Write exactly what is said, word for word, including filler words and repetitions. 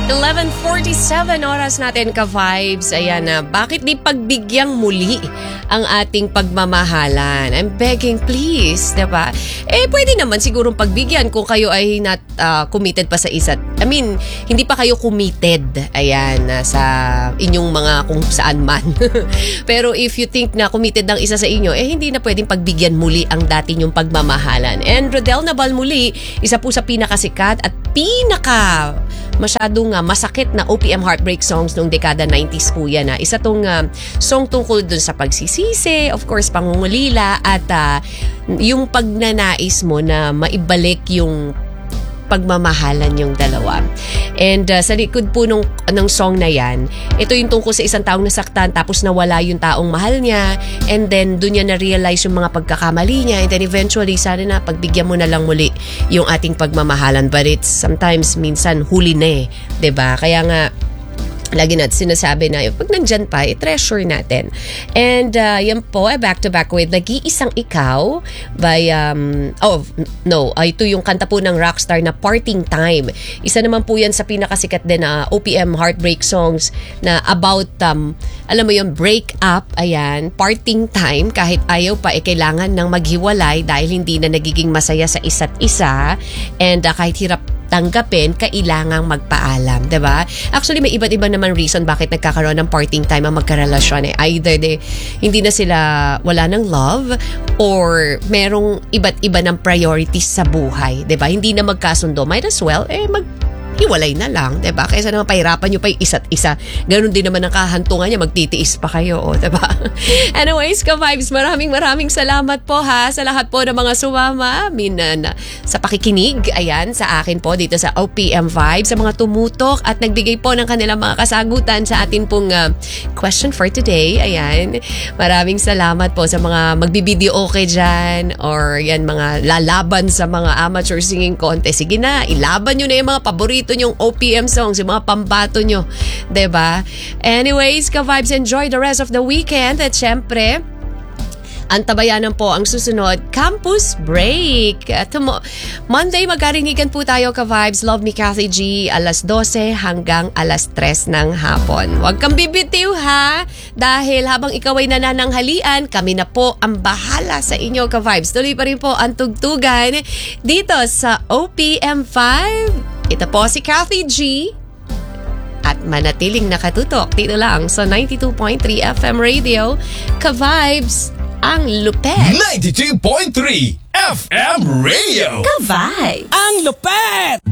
eleven forty-seven oras natin ka-vibes. Ayan na, bakit di pagbigyang muli ang ating pagmamahalan? I'm begging please, diba? Eh, pwede naman sigurong pagbigyan kung kayo ay not uh, committed pa sa isa't. I mean, hindi pa kayo committed, ayan, uh, sa inyong mga kung saan man. Pero if you think na committed ng isa sa inyo, eh hindi na pwedeng pagbigyan muli ang dati nyong pagmamahalan. And Rodel Nabal muli, isa po sa pinakasikat at pinaka masyadong uh, masakit na O P M heartbreak songs nung dekada nineties po yan. Uh. Isa tong uh, song tungkol dun sa pagsisisi, of course, pangungulila, at uh, yung pagnanais mo na maibalik yung pagmamahalan yung dalawa. And uh, sa likod po nung, ng song na yan, ito yung tungkol sa isang taong nasaktan tapos nawala yung taong mahal niya, and then dun niya na-realize yung mga pagkakamali niya, and then eventually sana na pagbigyan mo na lang muli yung ating pagmamahalan, but it's sometimes minsan huli na eh, diba? Kaya nga lagi natin sinasabi na pag nandyan pa, i-treasure natin. And uh, yan po, eh, back to back with Nag-iisang Ikaw by, um, oh, no, uh, ito yung kanta po ng Rockstar na Parting Time. Isa naman po yan sa pinakasikat din na uh, O P M heartbreak songs na about, um, alam mo yung break up, ayan, parting time, kahit ayaw pa, eh, kailangan ng maghiwalay dahil hindi na nagiging masaya sa isa't isa, and uh, kahit hirap tanggapin, kailangang magpaalam, diba? Actually, may iba't iba naman reason bakit nagkakaroon ng parting time ang magkarelasyon eh. Either de, hindi na sila wala ng love, or merong iba't iba ng priorities sa buhay, diba? Hindi na magkasundo. Might as well, eh, mag hiwalay na lang, diba? Kaysa naman pahirapan nyo pa yung isa't isa. Ganun din naman ang kahantungan niya, magtitiis pa kayo, oh, diba? Anyways, ka-vibes, maraming maraming salamat po ha sa lahat po ng mga sumama. I mean, uh, sa pakikinig, ayan, sa akin po dito sa O P M Vibes, sa mga tumutok at nagbigay po ng kanilang mga kasagutan sa atin pong uh, question for today. Ayan, maraming salamat po sa mga magbibideo okay dyan, or yan, mga lalaban sa mga amateur singing contest. Sige na, ilaban nyo na yung mga paborito yung O P M songs, yung mga pambato nyo, diba? Anyways, ka-vibes, enjoy the rest of the weekend. At syempre, antabayanan po ang susunod, Campus Break. At mo- Monday, magkarinigan po tayo, ka-vibes. Love me, Kathy G, alas dose hanggang alas tres ng hapon. Huwag kang bibitiw ha, dahil habang ikaw ay nanananghalian, kami na po ang bahala sa inyo, ka-vibes. Tuloy pa rin po ang tugtugan dito sa O P M five. Ito po si Kathy G, at manatiling nakatutok dito lang sa ninety-two point three F M Radio, ka-vibes, ang lupet. ninety-two point three F M Radio, ka-vibes, ang lupet!